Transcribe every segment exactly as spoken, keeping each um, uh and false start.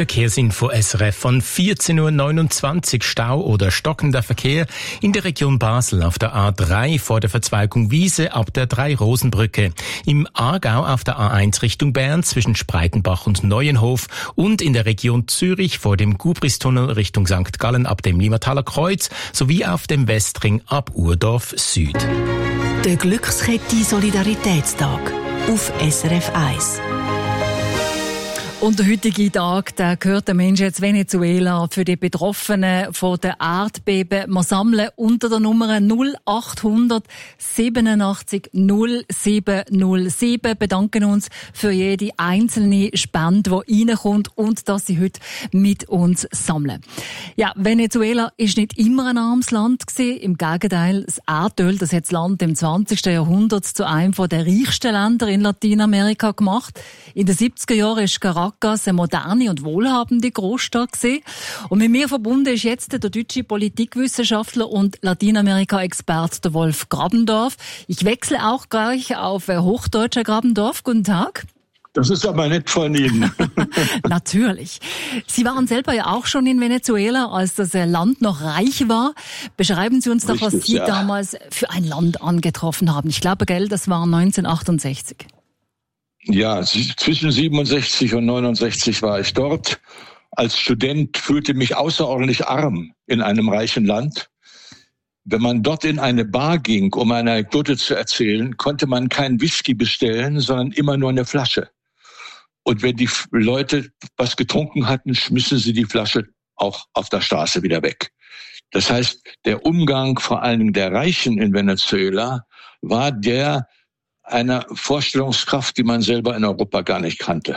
Verkehrsinfo S R F von vierzehn Uhr neunundzwanzig. Stau oder stockender Verkehr in der Region Basel auf der A drei vor der Verzweigung Wiese ab der Drei-Rosen-Brücke. Im Aargau auf der A eins Richtung Bern zwischen Spreitenbach und Neuenhof und in der Region Zürich vor dem Gubristunnel Richtung Sankt Gallen ab dem Limmataler Kreuz sowie auf dem Westring ab Urdorf Süd. Der Glückskette Solidaritätstag auf S R F eins. Und der heutige Tag, der gehört den Menschen jetzt Venezuela für die Betroffenen von der Erdbeben. Wir sammeln unter der Nummer null achthundert siebenundachtzig null sieben null sieben. Bedanken uns für jede einzelne Spende, die reinkommt und dass Sie heute mit uns sammeln. Ja, Venezuela ist nicht immer ein armes Land gewesen. Im Gegenteil, das Erdöl, das hat das Land im zwanzigsten Jahrhundert zu einem der reichsten Länder in Lateinamerika gemacht. In den siebziger Jahren ist Caracas eine moderne und wohlhabende Großstadt gewesen. Und mit mir verbunden ist jetzt der deutsche Politikwissenschaftler und Lateinamerika-Experte Wolf Grabendorf. Ich wechsle auch gleich auf Hochdeutsch, Herr Grabendorf. Guten Tag. Das ist aber nett von Ihnen. Natürlich. Sie waren selber ja auch schon in Venezuela, als das Land noch reich war. Beschreiben Sie uns doch, Richtig, was Sie ja. damals für ein Land angetroffen haben. Ich glaube, gell, das war neunzehnhundertachtundsechzig. Ja, zwischen siebenundsechzig und neunundsechzig war ich dort. Als Student fühlte mich außerordentlich arm in einem reichen Land. Wenn man dort in eine Bar ging, um eine Anekdote zu erzählen, konnte man keinen Whisky bestellen, sondern immer nur eine Flasche. Und wenn die Leute was getrunken hatten, schmissen sie die Flasche auch auf der Straße wieder weg. Das heißt, der Umgang vor allen Dingen der Reichen in Venezuela war der einer Vorstellungskraft, die man selber in Europa gar nicht kannte.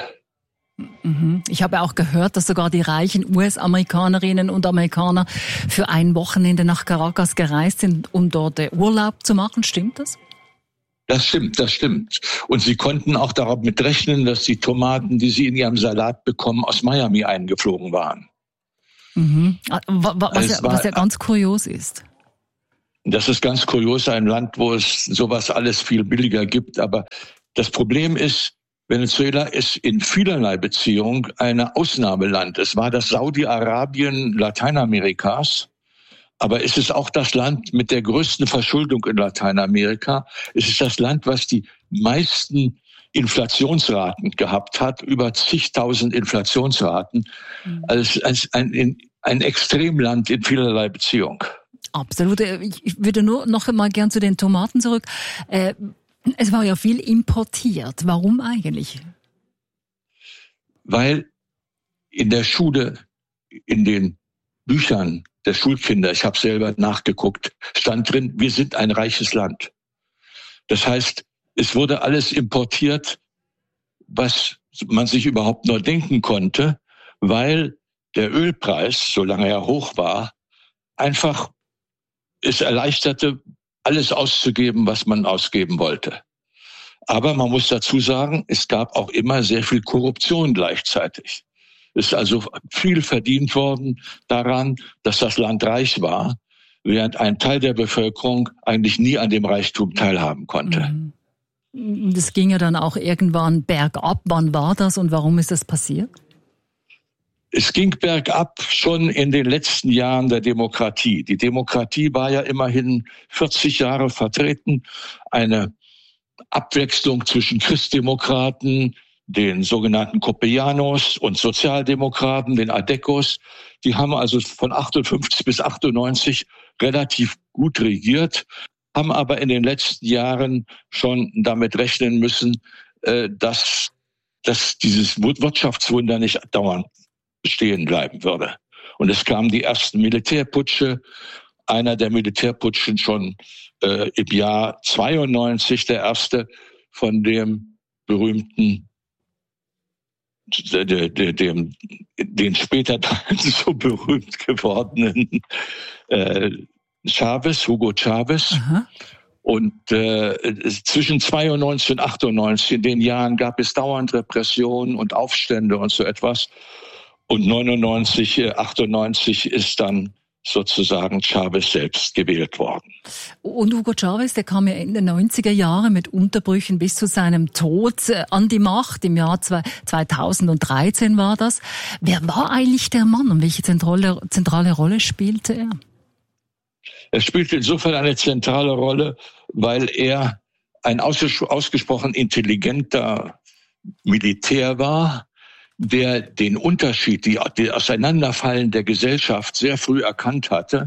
Ich habe auch gehört, dass sogar die reichen U S-Amerikanerinnen und Amerikaner für ein Wochenende nach Caracas gereist sind, um dort Urlaub zu machen. Stimmt das? Das stimmt, das stimmt. Und sie konnten auch damit rechnen, dass die Tomaten, die sie in ihrem Salat bekommen, aus Miami eingeflogen waren. Mhm. Was, ja, war, was ja ganz kurios ist. Das ist ganz kurios, ein Land, wo es sowas alles viel billiger gibt. Aber das Problem ist, Venezuela ist in vielerlei Beziehung ein Ausnahmeland. Es war das Saudi-Arabien Lateinamerikas, aber es ist auch das Land mit der größten Verschuldung in Lateinamerika. Es ist das Land, was die meisten Inflationsraten gehabt hat, über zigtausend Inflationsraten. Mhm. Also es ist ein, ein, ein Extremland in vielerlei Beziehung. Absolut. Ich würde nur noch einmal gern zu den Tomaten zurück. Äh, es war ja viel importiert. Warum eigentlich? Weil in der Schule, in den Büchern der Schulkinder, ich habe selber nachgeguckt, stand drin, wir sind ein reiches Land. Das heißt, es wurde alles importiert, was man sich überhaupt nur denken konnte, weil der Ölpreis, solange er hoch war, einfach es erleichterte, alles auszugeben, was man ausgeben wollte. Aber man muss dazu sagen, es gab auch immer sehr viel Korruption gleichzeitig. Es ist also viel verdient worden daran, dass das Land reich war, während ein Teil der Bevölkerung eigentlich nie an dem Reichtum teilhaben konnte. Das ging ja dann auch irgendwann bergab. Wann war das und warum ist das passiert? Es ging bergab schon in den letzten Jahren der Demokratie. Die Demokratie war ja immerhin vierzig Jahre vertreten. Eine Abwechslung zwischen Christdemokraten, den sogenannten Copellanos und Sozialdemokraten, den Adecos. Die haben also von achtundfünfzig bis achtundneunzig relativ gut regiert, haben aber in den letzten Jahren schon damit rechnen müssen, dass, dass dieses Wirtschaftswunder nicht dauernd bestehen bleiben würde. Und es kamen die ersten Militärputsche, einer der Militärputschen schon äh, im Jahr zweiundneunzig, der erste von dem berühmten, de, de, dem, den später dann so berühmt gewordenen äh, Chavez, Hugo Chavez. Aha. Und äh, zwischen zweiundneunzig und achtundneunzig, in den Jahren gab es dauernd Repressionen und Aufstände und so etwas. Und neunundneunzig, achtundneunzig ist dann sozusagen Chavez selbst gewählt worden. Und Hugo Chavez, der kam ja in den neunziger Jahren mit Unterbrüchen bis zu seinem Tod an die Macht. Im Jahr zweitausenddreizehn war das. Wer war eigentlich der Mann und welche zentrale, zentrale Rolle spielte er? Er spielte insofern eine zentrale Rolle, weil er ein ausgesprochen intelligenter Militär war, der den Unterschied, die, die Auseinanderfallen der Gesellschaft sehr früh erkannt hatte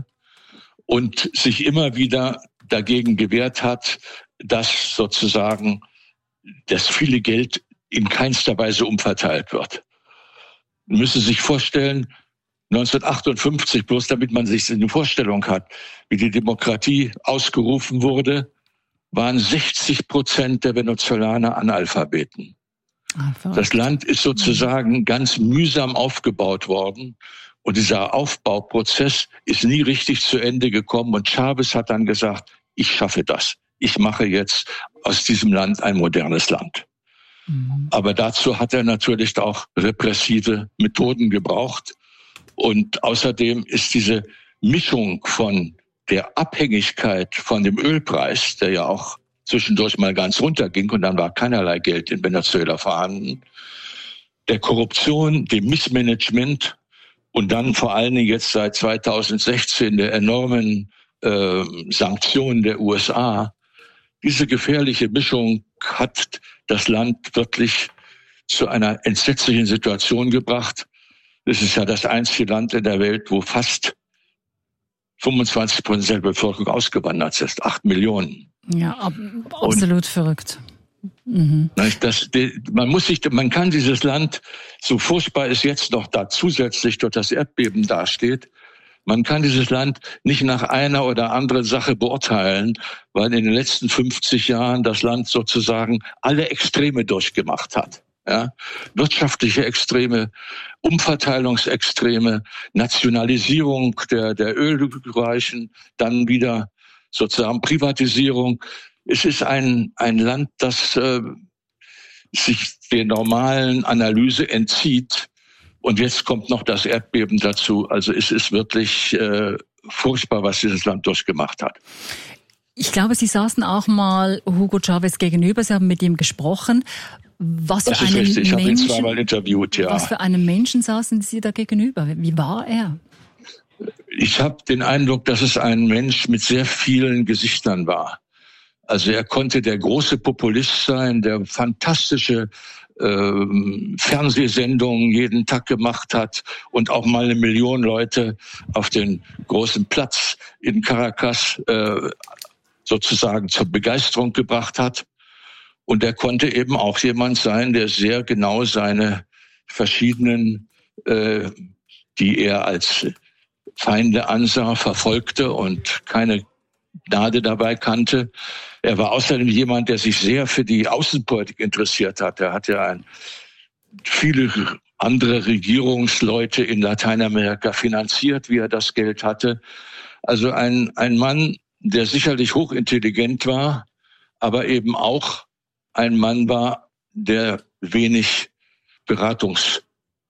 und sich immer wieder dagegen gewehrt hat, dass sozusagen das viele Geld in keinster Weise umverteilt wird. Man müsse sich vorstellen, neunzehnhundertachtundfünfzig, bloß damit man sich eine Vorstellung hat, wie die Demokratie ausgerufen wurde, waren sechzig Prozent der Venezolaner Analphabeten. Das Land ist sozusagen ganz mühsam aufgebaut worden und dieser Aufbauprozess ist nie richtig zu Ende gekommen und Chavez hat dann gesagt, ich schaffe das. Ich mache jetzt aus diesem Land ein modernes Land. Mhm. Aber dazu hat er natürlich auch repressive Methoden gebraucht und außerdem ist diese Mischung von der Abhängigkeit von dem Ölpreis, der ja auch zwischendurch mal ganz runterging und dann war keinerlei Geld in Venezuela vorhanden, der Korruption, dem Missmanagement und dann vor allen Dingen jetzt seit zweitausendsechzehn der enormen äh, Sanktionen der U S A. Diese gefährliche Mischung hat das Land wirklich zu einer entsetzlichen Situation gebracht. Es ist ja das einzige Land in der Welt, wo fast fünfundzwanzig Prozent der Bevölkerung ausgewandert ist, acht Millionen. Ja, ab, absolut und, verrückt. Mhm. Das, man muss sich, man kann dieses Land, so furchtbar es jetzt noch da zusätzlich durch das Erdbeben dasteht, man kann dieses Land nicht nach einer oder anderen Sache beurteilen, weil in den letzten fünfzig Jahren das Land sozusagen alle Extreme durchgemacht hat. Ja, wirtschaftliche Extreme, Umverteilungsextreme, Nationalisierung der, der Ölreichen, dann wieder sozusagen Privatisierung. Es ist ein, ein Land, das äh, sich der normalen Analyse entzieht. Und jetzt kommt noch das Erdbeben dazu. Also es ist wirklich äh, furchtbar, was dieses Land durchgemacht hat. Ich glaube, Sie saßen auch mal Hugo Chavez gegenüber. Sie haben mit ihm gesprochen. Was für das ist einen richtig. Ich habe ihn Menschen, zweimal interviewt, ja. Was für einen Menschen saßen Sie da gegenüber? Wie war er? Ich habe den Eindruck, dass es ein Mensch mit sehr vielen Gesichtern war. Also er konnte der große Populist sein, der fantastische äh, Fernsehsendungen jeden Tag gemacht hat und auch mal eine Million Leute auf den großen Platz in Caracas äh, sozusagen zur Begeisterung gebracht hat. Und er konnte eben auch jemand sein, der sehr genau seine verschiedenen, äh, die er als Feinde ansah, verfolgte und keine Gnade dabei kannte. Er war außerdem jemand, der sich sehr für die Außenpolitik interessiert hat. Er hat ja ein, viele andere Regierungsleute in Lateinamerika finanziert, wie er das Geld hatte. Also ein, ein Mann, der sicherlich hochintelligent war, aber eben auch ein Mann war, der wenig Beratungs...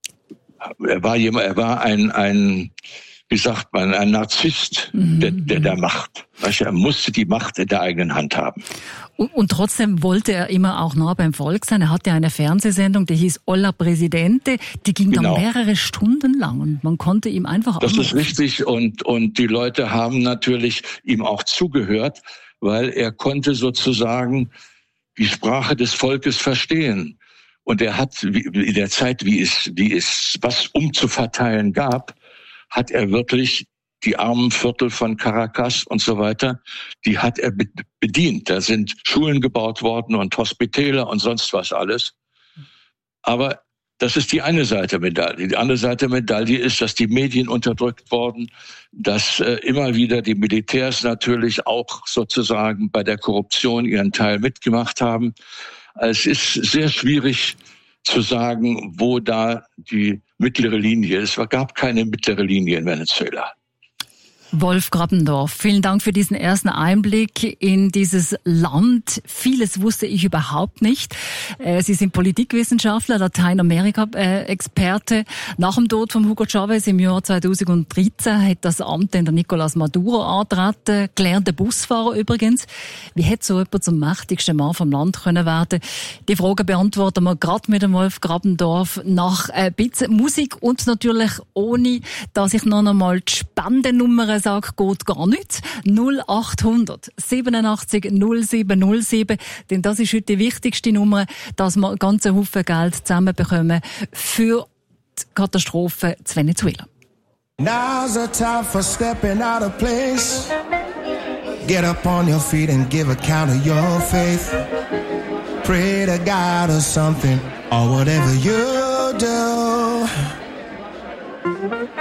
Er war jemand, er war ein, ein, wie sagt man, ein Narzisst mhm. der, der, der Macht. Er musste die Macht in der eigenen Hand haben. Und, und trotzdem wollte er immer auch nah beim Volk sein. Er hatte eine Fernsehsendung, die hieß Hola Presidente. Die ging genau. dann mehrere Stunden lang und man konnte ihm einfach... Das ist richtig und, und die Leute haben natürlich ihm auch zugehört, weil er konnte sozusagen die Sprache des Volkes verstehen. Und er hat in der Zeit, wie es, wie es was umzuverteilen gab, hat er wirklich die armen Viertel von Caracas und so weiter, die hat er bedient. Da sind Schulen gebaut worden und Hospitäler und sonst was alles. Aber das ist die eine Seite der Medaille. Die andere Seite der Medaille ist, dass die Medien unterdrückt wurden, dass äh, immer wieder die Militärs natürlich auch sozusagen bei der Korruption ihren Teil mitgemacht haben. Es ist sehr schwierig zu sagen, wo da die mittlere Linie ist. Es gab keine mittlere Linie in Venezuela. Wolf Grabendorf, vielen Dank für diesen ersten Einblick in dieses Land. Vieles wusste ich überhaupt nicht. Sie sind Politikwissenschaftler, Lateinamerika-Experte. Nach dem Tod von Hugo Chavez im Jahr zweitausenddreizehn hat das Amt dann der Nicolás Maduro antreten, gelernter Busfahrer übrigens. Wie hätte so jemand zum mächtigsten Mann vom Land können werden? Die Frage beantworten wir gerade mit dem Wolf Grabendorf nach ein bisschen Musik und natürlich ohne, dass ich noch einmal die Spendennummer sage, geht gar nichts. null acht hundert siebenundachtzig null sieben null sieben, denn das ist heute die wichtigste Nummer, dass wir einen ganzen Haufen Geld zusammenbekommen für die Katastrophe zu Venezuela. Now's the time for stepping out of place. Get up on your feet and give account of your faith. Pray to God or something, or whatever you do.